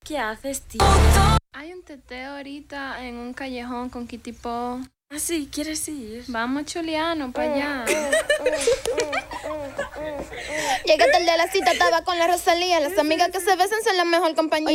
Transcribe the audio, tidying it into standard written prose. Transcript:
¿Qué haces, tío? Hay un teteo ahorita en un callejón con Kitty Po. Ah, sí, ¿quieres ir? Vamos, Chuliano, para allá. Llegué tarde a la cita, estaba con la Rosalía. Las amigas que se besan son la mejor compañía.